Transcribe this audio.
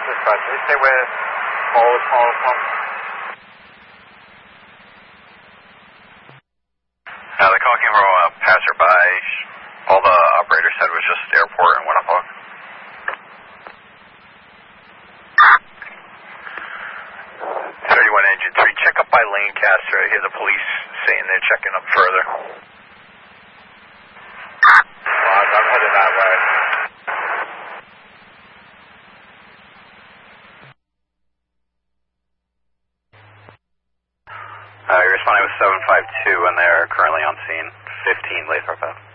dispatch. They stay with all pumps. The call came from a passerby. All the operator said was just airport and Winnapock. 31 Engine 3, check up by Lancaster. I hear the police saying they're checking up further. I'm headed that way. You're responding with 752 and they're currently on scene. 15 Lathrop Ave.